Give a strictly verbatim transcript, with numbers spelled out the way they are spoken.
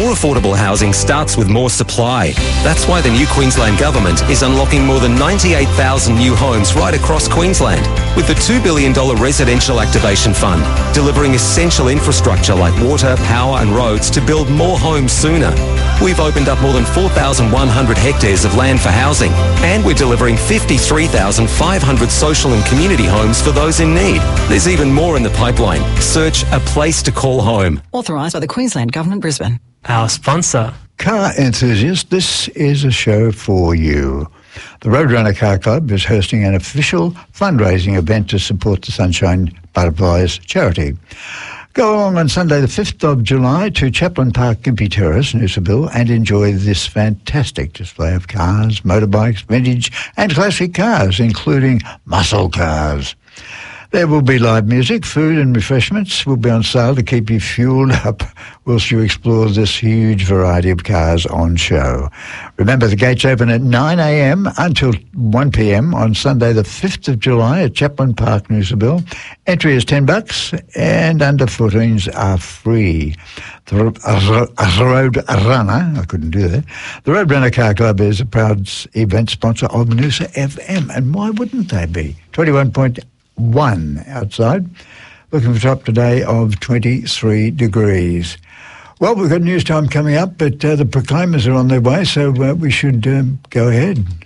More affordable housing starts with more supply. That's why the new Queensland Government is unlocking more than ninety-eight thousand new homes right across Queensland, with the two billion dollars Residential Activation Fund, delivering essential infrastructure like water, power and roads to build more homes sooner. We've opened up more than four thousand one hundred hectares of land for housing, and we're delivering fifty-three thousand five hundred social and community homes for those in need. There's even more in the pipeline. Search A Place to Call Home. Authorised by the Queensland Government, Brisbane. Our sponsor. Car enthusiasts, this is a show for you. The Roadrunner Car Club is hosting an official fundraising event to support the Sunshine Butterflies charity. Go along on Sunday the fifth of July to Chaplin Park, Gympie Terrace, Noosa, and enjoy this fantastic display of cars, motorbikes, vintage and classic cars, including muscle cars. There will be live music, food and refreshments will be on sale to keep you fueled up whilst you explore this huge variety of cars on show. Remember, the gates open at nine a.m. until one p.m. on Sunday the fifth of July at Chaplin Park, Noosa. Entry is ten bucks and under fourteens are free. The Road Runner, I couldn't do that, the Roadrunner Car Club is a proud event sponsor of Noosa F M, and why wouldn't they be? twenty-one point one outside, looking for a top today of twenty-three degrees. Well, we've got news time coming up, but uh, the Proclaimers are on their way, so uh, we should um, go ahead.